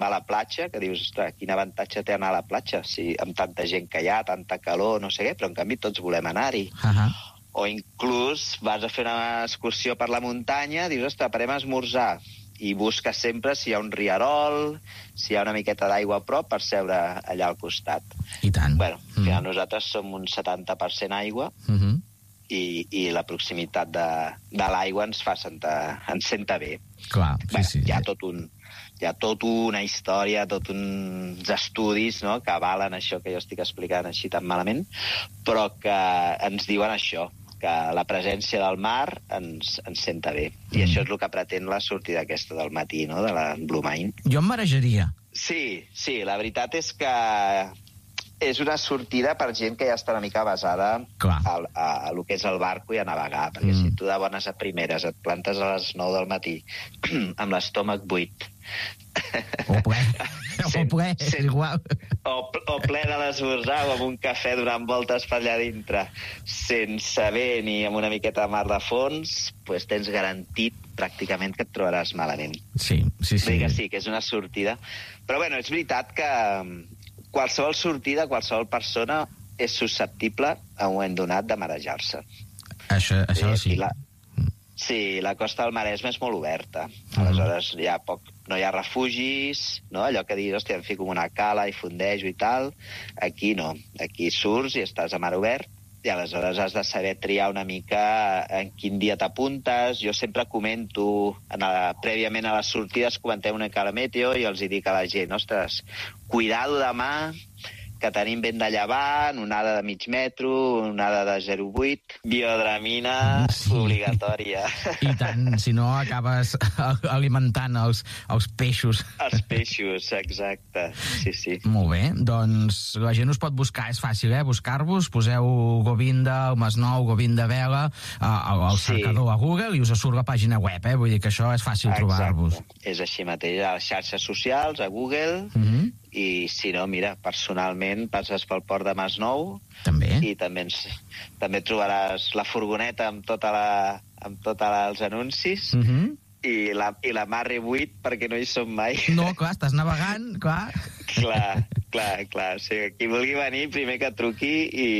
va a la platja, que dius, ostres, quin avantatge té anar a la platja, si amb tanta gent que hi ha, tanta calor, no sé què, però en canvi tots volem anar-hi. O inclús vas a fer una excursió per la muntanya, dius, ostres, parem a esmorzar, i busques sempre si hi ha un rierol, si hi ha una miqueta d'aigua a prop per seure allà al costat. I tant. Bueno, al final nosaltres som un 70% aigua, i la proximitat de l'aigua ens senta bé. Clar, sí. Hi ha tota una història, tots uns estudis, no?, que avalen això que jo estic explicant així tan malament, però que ens diuen això, que la presència del mar ens senta bé. I això és el que pretén la sortida aquesta del matí, no?, de la Blue Mind. Jo em marejaria. Sí, la veritat és que és una sortida per gent que ja està una mica basada a lo que és el barco i a navegar, perquè si tu de bones a primeres et plantes a les 9 del matí amb l'estómac buit o ple, és igual, o ple de l'esmorzar o amb un cafè donant voltes per allà dintre sense vent i amb una miqueta de mar de fons, doncs tens garantit pràcticament que et trobaràs malament. Sí. Sí, que és una sortida, però bueno, és veritat que qualsevol sortida, qualsevol persona és susceptible a un moment donat de marejar-se. Això sí. Sí, la costa del Maresme és molt oberta. Aleshores no hi ha refugis, no? Allò que dius, hòstia, em fico en una cala i fondejo i tal. Aquí no. Aquí surts i estàs a mar obert i aleshores has de saber triar una mica en quin dia t'apuntes. Jo sempre comento, prèviament a les sortides, comentem una mica la meteo i els dic a la gent, ostres, cuidado demà, que tenim vent de llevant, onada de mig metro, onada de 0,8, biodramina obligatòria. I tant, si no acabes alimentant els peixos. Els peixos, exacte, sí. Molt bé, doncs la gent us pot buscar, és fàcil, buscar-vos, poseu Govinda, el Masnou, Govinda Vela, al cercador a Google i us surt la pàgina web, vull dir que això és fàcil trobar-vos. És així mateix, a les xarxes socials, a Google, i si no, mira, personalment passes pel port de Masnou i també trobaràs la furgoneta amb tots els anuncis i la Marri 8 perquè no hi som mai. No, clar, estàs navegant, clar. Clar. O sigui, qui vulgui venir, primer que truqui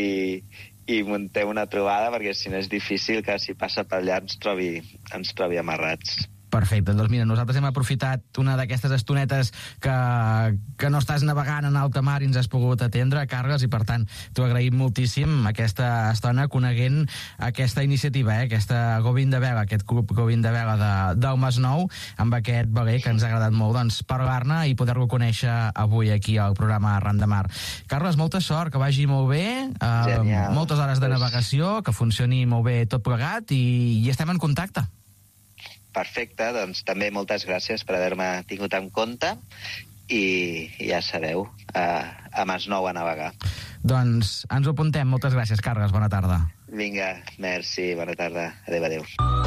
i muntem una trobada, perquè si no és difícil que si passa per allà ens trobi amarrats. Perfecte, doncs mira, nosaltres hem aprofitat una d'aquestes estonetes que no estàs navegant en alta mar i ens has pogut atendre, Carles, i per tant t'ho agraïm moltíssim aquesta estona coneguent aquesta iniciativa, aquesta Govinda Vela, aquest club Govinda Vela del Masnou, amb aquest veler que ens ha agradat molt doncs, parlar-ne i poder-lo conèixer avui aquí al programa Arran de Mar. Carles, molta sort, que vagi molt bé, moltes hores de navegació, que funcioni molt bé tot plegat i estem en contacte. Perfecte, doncs també moltes gràcies per haver-me tingut en compte i ja sabeu, a Masnou a navegar. Doncs ens ho apuntem. Moltes gràcies, Carles. Bona tarda. Vinga, merci, bona tarda. Adéu.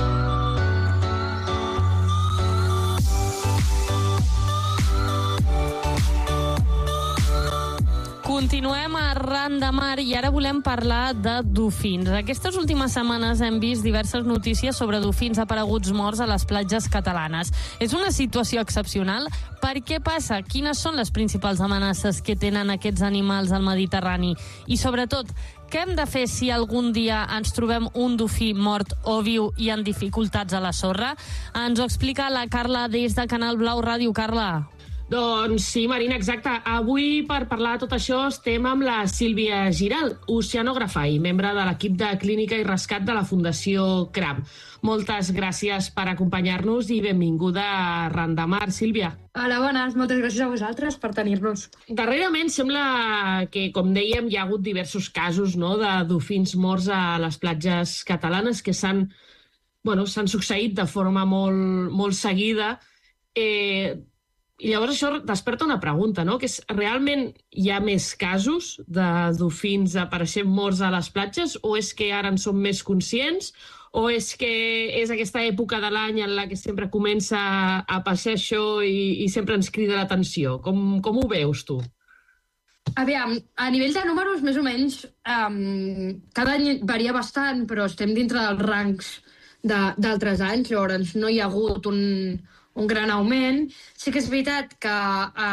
Continuem a Arran de Mar i ara volem parlar de dofins. Aquestes últimes setmanes hem vist diverses notícies sobre dofins apareguts morts a les platges catalanes. És una situació excepcional? Per què passa? Quines són les principals amenaces que tenen aquests animals al Mediterrani? I sobretot, què hem de fer si algun dia ens trobem un dofí mort o viu i en dificultats a la sorra? Ens ho explica la Carla des de Canal Blau Ràdio. Carla. Doncs sí, Marina, exacte. Avui, per parlar de tot això, estem amb la Sílvia Giral, oceanògrafa i membre de l'equip de Clínica i Rescat de la Fundació CRAM. Moltes gràcies per acompanyar-nos i benvinguda a Arran de Mar, Sílvia. Hola, bones. Moltes gràcies a vosaltres per tenir-nos. Darrerament sembla que, com dèiem, hi ha hagut diversos casos, no?, de dofins morts a les platges catalanes que s'han succeït de forma molt seguida. I llavors això desperta una pregunta, no?, que és, realment hi ha més casos de dofins apareixent morts a les platges, o és que ara en som més conscients, o és que és aquesta època de l'any en la que sempre comença a passar això i sempre ens crida l'atenció? Com ho veus, tu? Aviam, a nivell de números, més o menys, cada any varia bastant, però estem dintre dels rangs d'altres anys, llavors no hi ha hagut un gran augment. Sí que és veritat que